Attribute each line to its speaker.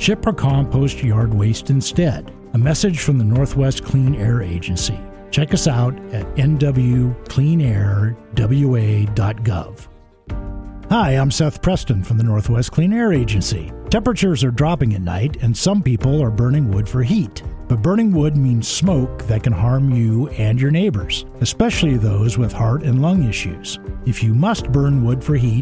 Speaker 1: Chip or compost yard waste instead. A message from the Northwest Clean Air Agency. Check us out at nwcleanairwa.gov. Hi, I'm Seth Preston from the Northwest Clean Air Agency. Temperatures are dropping at night, and some people are burning wood for heat. But burning wood means smoke that can harm you and your neighbors, especially those with heart and lung issues. If you must burn wood for heat,